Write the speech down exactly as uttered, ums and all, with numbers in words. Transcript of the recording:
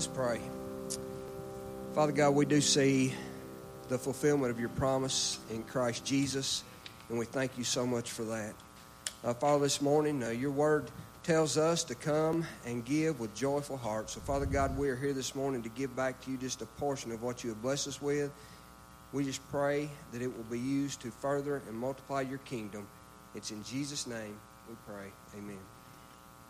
Let's pray. Father God, we do see the fulfillment of your promise in Christ Jesus, and we thank you so much for that. Uh, Father, this morning, uh, your word tells us to come and give with joyful hearts. So, Father God, we are here this morning to give back to you just a portion of what you have blessed us with. We just pray that it will be used to further and multiply your kingdom. It's in Jesus' name we pray. Amen.